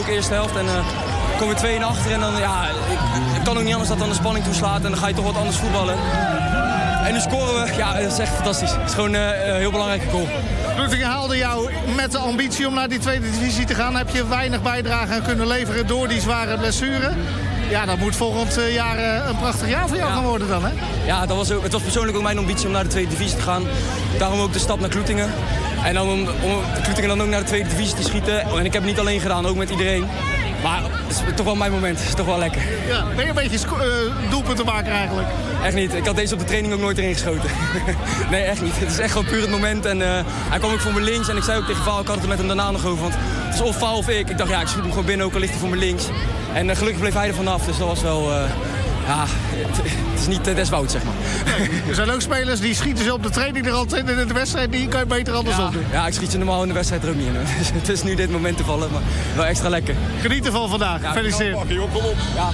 ook eerste helft. En kom je 2 achter en dan, ja, ik kan ook niet anders dat dan de spanning toeslaat. En dan ga je toch wat anders voetballen. En nu scoren we, ja, dat is echt fantastisch. Het is gewoon een heel belangrijke goal. Kloetingen haalde jou met de ambitie om naar die tweede divisie te gaan. Heb je weinig bijdrage aan kunnen leveren door die zware blessure. Ja, dat moet volgend jaar een prachtig jaar voor jou gaan worden dan, hè? Ja, het was persoonlijk ook mijn ambitie om naar de tweede divisie te gaan. Daarom ook de stap naar Kloetingen. En dan om Kloetingen dan ook naar de tweede divisie te schieten. En ik heb het niet alleen gedaan, ook met iedereen. Maar het is toch wel mijn moment. Het is toch wel lekker. Ja, ben je een beetje doelpunten maken eigenlijk? Echt niet. Ik had deze op de training ook nooit erin geschoten. Nee, echt niet. Het is echt gewoon puur het moment. En hij kwam ook voor me links. En ik zei ook tegen Vaal, ik had het er met hem daarna nog over. Want het is of Vaal of ik. Ik dacht, ja, ik schiet hem gewoon binnen, ook al ligt hij voor me links. En gelukkig bleef hij er vanaf. Dus dat was wel... ja, het is niet des Woud, zeg maar. Nee, er zijn ook spelers die schieten ze op de training er altijd in de wedstrijd. Die kan je beter andersom doen. Ja, ik schiet ze normaal in de wedstrijd er ook niet in. Dus het is nu dit moment te vallen, maar wel extra lekker. Geniet ervan vandaag. Ja, gefeliciteerd. Kom op. Ja.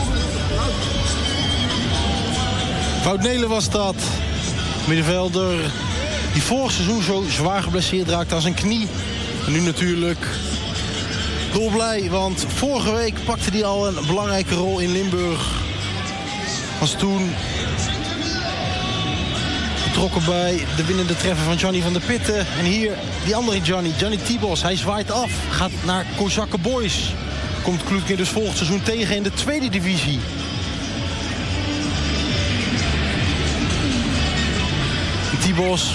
Wout Nelen was dat. Middenvelder die vorig seizoen zo zwaar geblesseerd raakte aan zijn knie. En nu natuurlijk dolblij, want vorige week pakte hij al een belangrijke rol in Limburg. Was toen betrokken bij de winnende treffer van Johnny van der Pitten. En hier die andere Johnny Tibos. Hij zwaait af, gaat naar Kozakke Boys. Komt Kloetingen dus volgend seizoen tegen in de tweede divisie. Tibos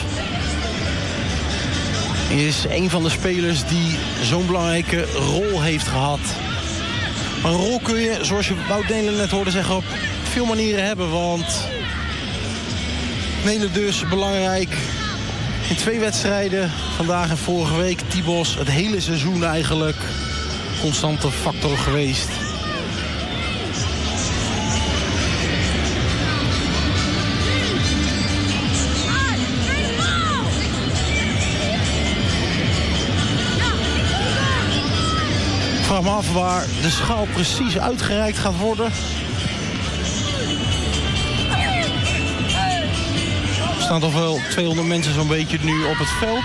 is een van de spelers die zo'n belangrijke rol heeft gehad. Maar een rol kun je, zoals je Wout Nelen net hoorde zeggen, op veel manieren hebben. Want Nelen dus belangrijk in 2 wedstrijden, vandaag en vorige week. Tibos het hele seizoen eigenlijk constante factor geweest. Ik vraag me af waar de schaal precies uitgereikt gaat worden. Er staan toch wel 200 mensen zo'n beetje nu op het veld.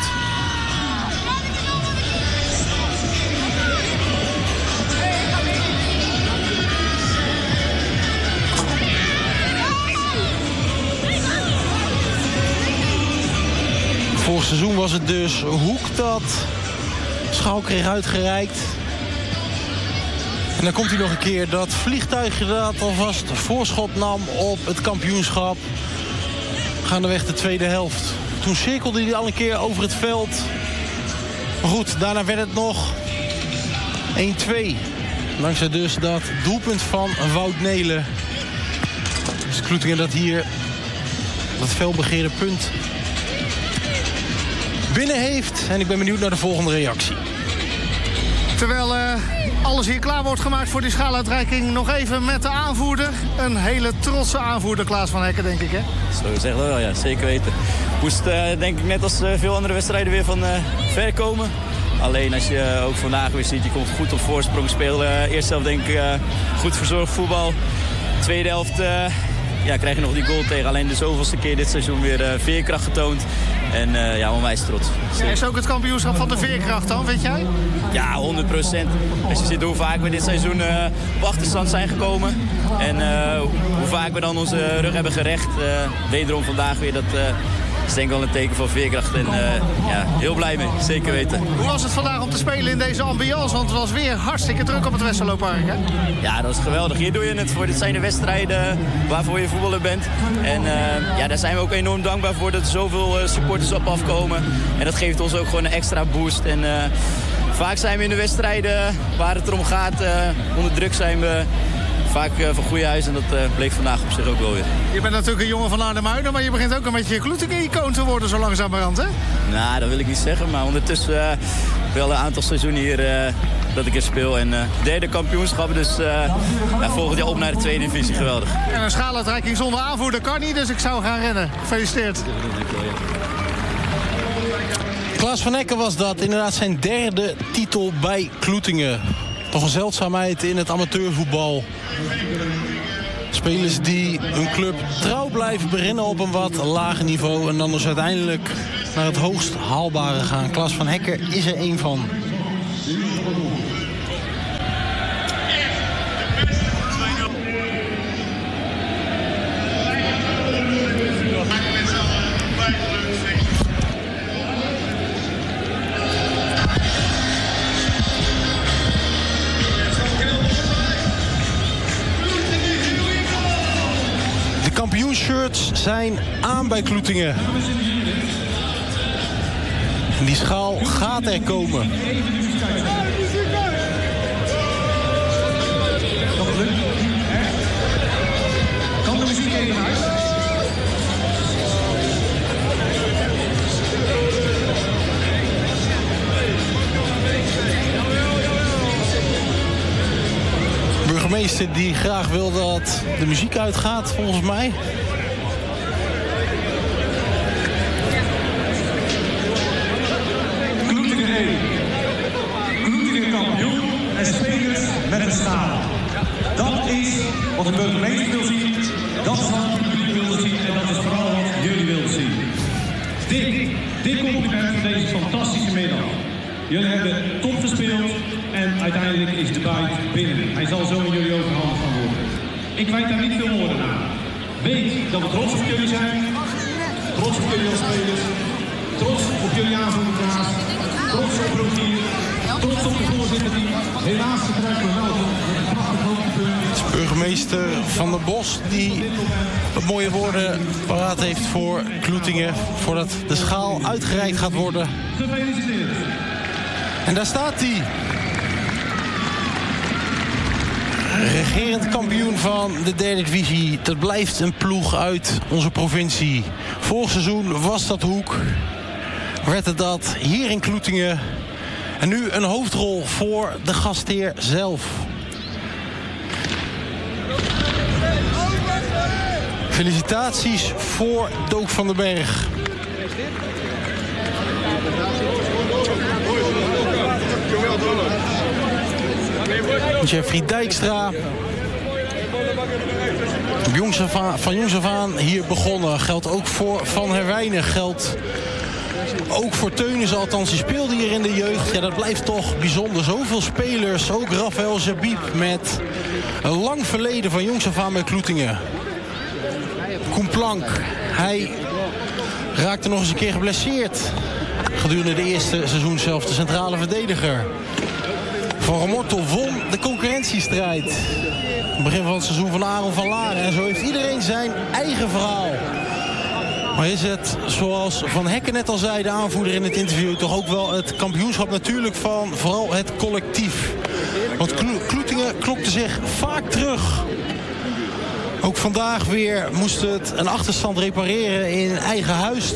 Vorig seizoen was het dus Hoek dat schaal kreeg uitgereikt. En dan komt hij nog een keer dat vliegtuigje dat alvast voorschot nam op het kampioenschap. Gaandeweg de tweede helft. Toen cirkelde hij al een keer over het veld. Maar goed, daarna werd het nog 1-2. Dankzij dus dat doelpunt van Wout Nelen. Dus Kloetingen dat hier dat felbegeerde punt binnen heeft. En ik ben benieuwd naar de volgende reactie. Terwijl alles hier klaar wordt gemaakt voor die schaaluitreiking, nog even met de aanvoerder. Een hele trotse aanvoerder, Klaas van Hekken, denk ik, hè? Zo zeg dat wel, ja. Zeker weten. Moest, denk ik, net als veel andere wedstrijden weer van ver komen. Alleen als je ook vandaag weer ziet, je komt goed op voorsprong spelen. Eerste helft denk ik goed verzorgd voetbal. Tweede helft krijg je nog die goal tegen. Alleen de zoveelste keer dit seizoen weer veerkracht getoond. En ja, onwijs trots. Is ook het kampioenschap van de veerkracht dan, weet jij? Ja, 100%. Als je ziet hoe vaak we dit seizoen op achterstand zijn gekomen. En hoe vaak we dan onze rug hebben gerecht. Wederom vandaag weer, dat is denk ik wel een teken van veerkracht. En ja, heel blij mee, zeker weten. Hoe was het vandaag om te spelen in deze ambiance? Want het was weer hartstikke druk op het Westerlooppark, hè? Ja, dat is geweldig. Hier doe je het voor. Dit zijn de wedstrijden waarvoor je voetballer bent. En ja, daar zijn we ook enorm dankbaar voor dat er zoveel supporters op afkomen. En dat geeft ons ook gewoon een extra boost. En vaak zijn we in de wedstrijden waar het erom gaat. Onder druk zijn we vaak van goede huis. En dat bleek vandaag op zich ook wel weer. Je bent natuurlijk een jongen van Arnhem-Muiden, maar je begint ook een beetje Kloetingen-icoon te worden zo langzamerhand, hè? Nou, dat wil ik niet zeggen. Maar ondertussen wel een aantal seizoenen hier dat ik er speel. En derde kampioenschap, dus volgend jaar op naar de tweede divisie. Geweldig. En een schaaluitreiking zonder aanvoerder kan niet, dus ik zou gaan rennen. Gefeliciteerd. Klaas van Hekken was dat. Inderdaad zijn derde titel bij Kloetingen. Toch een zeldzaamheid in het amateurvoetbal. Spelers die hun club trouw blijven beginnen op een wat lager niveau. En dan dus uiteindelijk naar het hoogst haalbare gaan. Klaas van Hekken is er één van. kampioenshirts zijn aan bij Kloetingen. En die schaal gaat er komen. Kan de muziek even uit? Burgemeester die graag wil dat de muziek uitgaat, volgens mij. Kloetingen 1. Kloetingen kampioen en spelers met een schaal. Dat is wat de burgemeester wil zien. Dat is wat het publiek wil zien. En dat is vooral wat jullie willen zien. Dit compliment voor deze fantastische middag. Jullie hebben top gespeeld. En uiteindelijk is de buit binnen. Hij zal zo in jullie overhandigd gaan worden. Ik wijd daar niet veel woorden aan. Weet dat we trots op jullie zijn. Trots op jullie als spelers. Trots op jullie aanvoerder. Trots op Rogier. Trots op de voorzitter die helaas gebruikt door Melton. Een prachtig hoogtepunt. Burgemeester Van der Bos die mooie woorden paraat heeft voor Kloetingen. Voordat de schaal uitgereikt gaat worden. Gefeliciteerd. En daar staat hij. Regerend kampioen van de derde divisie. Dat blijft een ploeg uit onze provincie. Vorig seizoen was dat Hoek. Werd het dat hier in Kloetingen. En nu een hoofdrol voor de gastheer zelf. Felicitaties voor Dook van den Berg. Jeffrey Dijkstra. Van jongs af aan hier begonnen. Geldt ook voor Van Herwijnen. Geldt ook voor Teunissen. Althans, die speelde hier in de jeugd. Ja, dat blijft toch bijzonder. Zoveel spelers. Ook Rafael Zabib met een lang verleden van jongs af aan met Kloetingen. Koen Plank. Hij raakte nog eens een keer geblesseerd. Gedurende de eerste seizoen zelf de centrale verdediger. Van Romortel won de concurrentiestrijd. Het begin van het seizoen van Aaron van Laren. En zo heeft iedereen zijn eigen verhaal. Maar is het, zoals Van Hekken net al zei, de aanvoerder in het interview, toch ook wel het kampioenschap natuurlijk van vooral het collectief. Want Kloetingen klopte zich vaak terug. Ook vandaag weer moest het een achterstand repareren in eigen huis.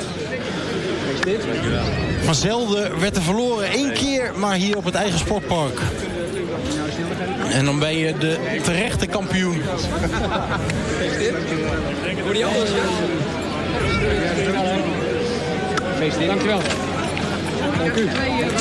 Maar zelden werd er verloren. 1 keer maar hier op het eigen sportpark. En dan ben je de terechte kampioen. Dankjewel. Dank u.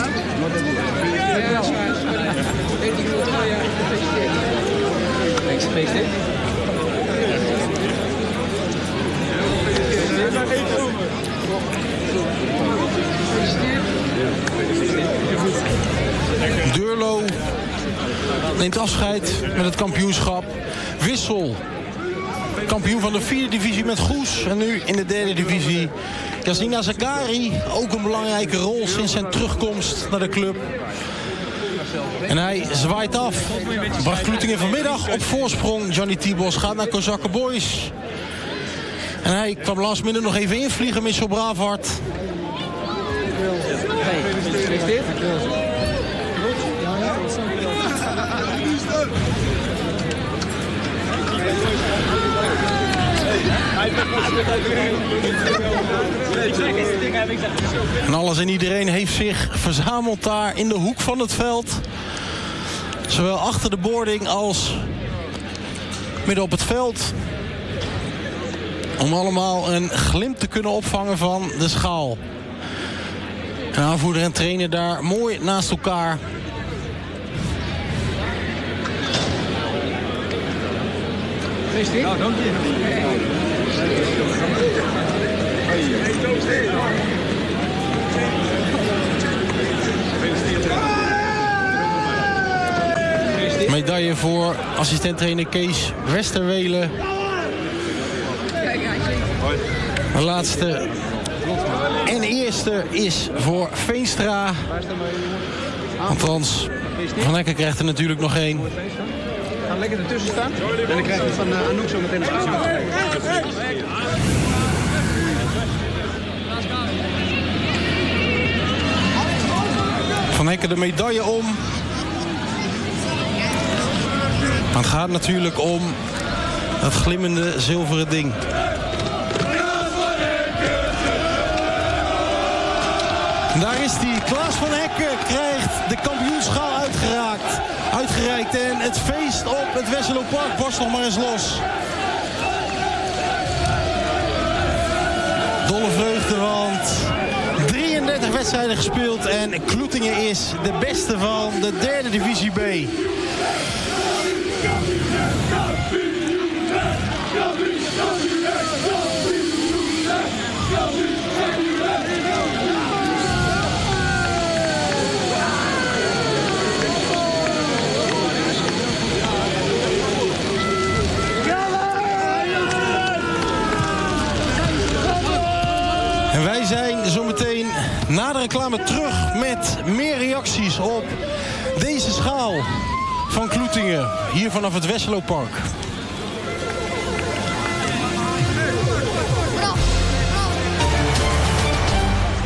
Deurlo neemt afscheid met het kampioenschap. Wissel, kampioen van de 4e divisie met Goes. En nu in de 3e divisie. Yasina Zakari, ook een belangrijke rol sinds zijn terugkomst naar de club. En hij zwaait af. Bracht Kloetingen vanmiddag op voorsprong. Johnny Tibos gaat naar Kozakke Boys. En hij kwam last minute nog even invliegen, Mitchell Bravard. En alles en iedereen heeft zich verzameld daar in de hoek van het veld. Zowel achter de boarding als midden op het veld. Om allemaal een glimp te kunnen opvangen van de schaal. En aanvoerder en trainer daar mooi naast elkaar. Nou, dank je. Medaille voor assistent-trainer Kees Westerwelen. De laatste en eerste is voor Veenstra. Althans, Van Hekken krijgt er natuurlijk nog 1. Ga lekker ertussen staan. En dan krijg je van Anouk zo meteen een aandacht. Van Hekken de medaille om. Maar het gaat natuurlijk om het glimmende zilveren ding. En daar is hij. Klaas van Hekken krijgt de kampioenschaal uitgereikt. En het feest op het Wesselopark barst nog maar eens los. Dolle vreugde, want 33 wedstrijden gespeeld en Kloetingen is de beste van de 3e divisie B. En wij zijn zometeen na de reclame terug met meer reacties op deze schaal van Kloetingen. Hier vanaf het Wesselopark.